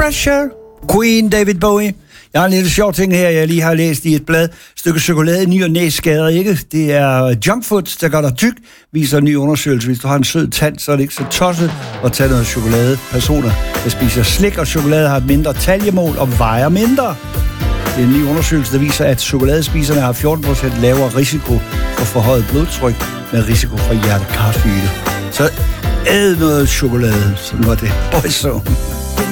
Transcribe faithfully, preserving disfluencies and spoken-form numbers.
Pressure. Queen, David Bowie. Jeg har en lille sjov ting her, jeg lige har læst i et blad. Stykke chokolade i ny og næ skader ikke. Det er junkfood, der gør dig tyk, viser en ny undersøgelse. Hvis du har en sød tand, så er det ikke så tosset at tage noget chokolade. Personer, der spiser slik og chokolade, har et mindre taljemål og vejer mindre. Det er en ny undersøgelse, der viser, at chokoladespiserne har fjorten procent lavere risiko for forhøjet blodtryk med risiko for hjerte-kar-sygdom. Så æd noget chokolade, sådan var det. Oj, så.